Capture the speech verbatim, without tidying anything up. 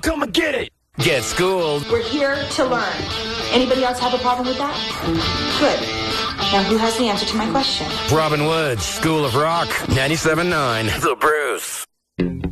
come and get it. Get schooled. We're here to learn. Anybody else have a problem with that? Good. Now, who has the answer to my question? Robin Woods, School of Rock, ninety-seven point nine. The Bruce.